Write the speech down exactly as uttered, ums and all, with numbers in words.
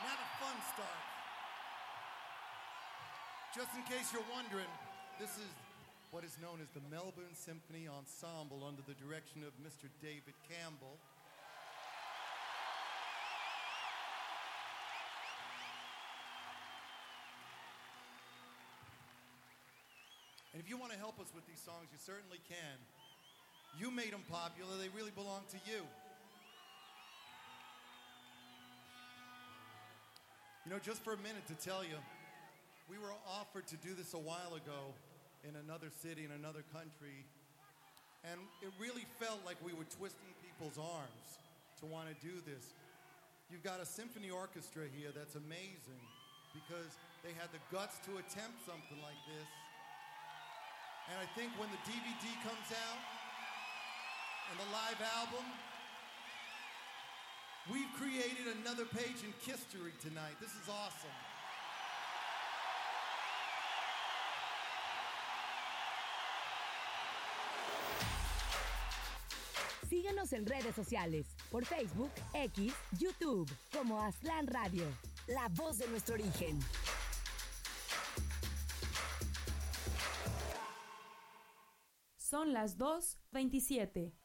Now the fun starts. Just in case you're wondering, this is what is known as the Melbourne Symphony Ensemble under the direction of Mister David Campbell. And if you want to help us with these songs, you certainly can. You made them popular. They really belong to you. You know, just for a minute to tell you, we were offered to do this a while ago in another city, in another country, and it really felt like we were twisting people's arms to want to do this. You've got a symphony orchestra here that's amazing because they had the guts to attempt something like this. And I think when the D V D comes out and the live album, we've created another page in history tonight. This is awesome. Síguenos en redes sociales, por Facebook, X, YouTube, como Aztlán Radio, la voz de nuestro origen. Son las dos veintisiete.